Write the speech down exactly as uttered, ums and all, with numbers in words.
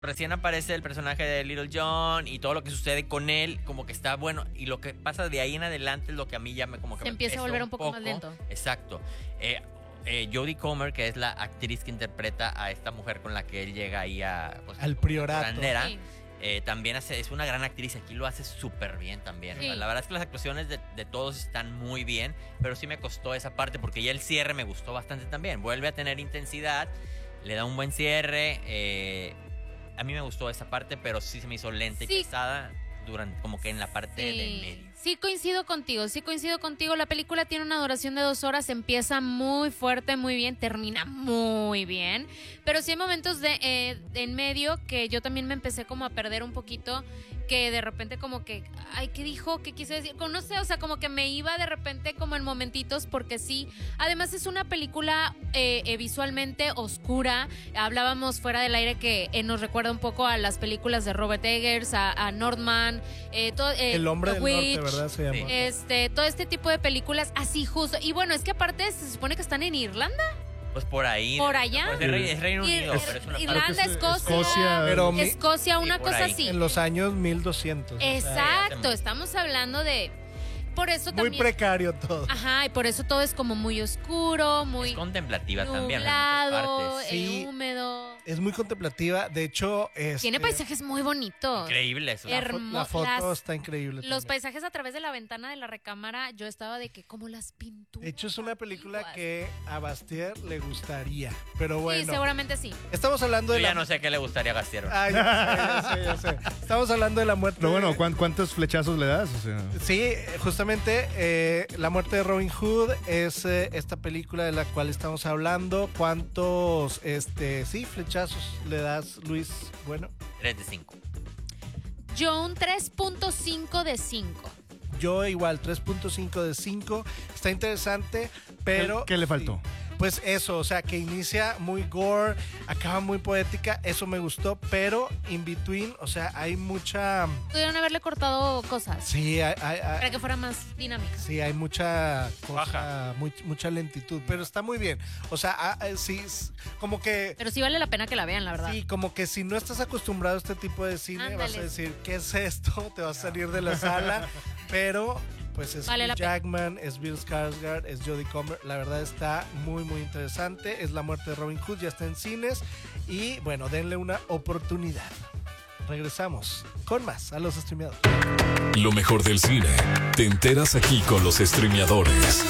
recién aparece el personaje de Little John y todo lo que sucede con él, como que está bueno. Y lo que pasa de ahí en adelante es lo que a mí ya me como que Se me empieza a volver un poco, poco más lento. Exacto. Eh, eh, Jodie Comer, que es la actriz que interpreta a esta mujer con la que él llega ahí a... Pues, al priorato. Sí. Eh, también hace, es una gran actriz, aquí lo hace súper bien también. Sí. La verdad es que las actuaciones de, de todos están muy bien, pero sí me costó esa parte porque ya el cierre me gustó bastante también. Vuelve a tener intensidad, le da un buen cierre. Eh, a mí me gustó esa parte, pero sí se me hizo lenta sí. y pesada durante, como que en la parte sí. del medio. Sí coincido contigo, sí coincido contigo. La película tiene una duración de dos horas, empieza muy fuerte, muy bien, termina muy bien. Pero sí hay momentos de, eh, en medio que yo también me empecé como a perder un poquito, que de repente como que, ay, ¿qué dijo? ¿Qué quiso decir? No sé, o sea, como que me iba de repente como en momentitos, porque sí. Además es una película eh, eh, visualmente oscura. Hablábamos fuera del aire que eh, nos recuerda un poco a las películas de Robert Eggers, a, a Northman, eh, todo, eh, El hombre del Witch, norte, ¿verdad? Se llama. Este, todo este tipo de películas así justo. Y bueno, es que aparte se supone que están en Irlanda. Pues por ahí. Por allá. Pues es, es Reino Unido. Ir, pero es una Irlanda, es, Escocia. Escocia, pero Escocia, una cosa ahí. así. En los años mil doscientos. Exacto, o sea, estamos hablando de... Por eso muy también, precario todo. Ajá, y por eso todo es como muy oscuro, muy... Es contemplativa nublado, también. Nublado, sí, eh, húmedo. Es muy contemplativa, de hecho... Este, tiene paisajes muy bonitos. Increíbles. Hermosos. La foto las, está increíble. Los también. paisajes a través de la ventana de la recámara, yo estaba de que como las pinturas. De hecho, es una película antiguas. Que a Bastier le gustaría, pero bueno. Sí, seguramente sí. Estamos hablando yo de ya la... no sé qué le gustaría a Bastier. Ah, ya sé, ya sé, ya sé. Estamos hablando de la muerte... Pero bueno, ¿cuántos flechazos le das? O sea... Sí, justamente... Eh, La muerte de Robin Hood es eh, esta película de la cual estamos hablando. ¿Cuántos, este, sí, flechazos le das, Luis? Bueno. tres de cinco. Yo un tres punto cinco de cinco. Yo igual, tres punto cinco de cinco. Está interesante, pero... ¿Qué, qué le faltó? Sí. Pues eso, o sea, que inicia muy gore, acaba muy poética, eso me gustó, pero in between, o sea, hay mucha... Pudieron haberle cortado cosas. Sí, hay... hay, hay para que fuera más dinámica. Sí, hay mucha cosa, muy, mucha lentitud, pero está muy bien. O sea, ah, sí, como que... Pero sí vale la pena que la vean, la verdad. Sí, como que si no estás acostumbrado a este tipo de cine, Ándale. Vas a decir, ¿qué es esto? Te vas a salir de la sala, pero... Pues es vale Hugh Jackman, es Bill Skarsgård, es Jodie Comer. La verdad está muy, muy interesante. Es La muerte de Robin Hood, ya está en cines. Y bueno, denle una oportunidad. Regresamos con más a los streameadores. Lo mejor del cine te enteras aquí con los streameadores.